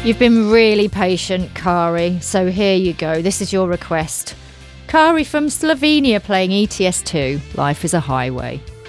You've been really patient, Kari, so here you go. This is your request. Kari from Slovenia playing ETS2, Life is a Highway.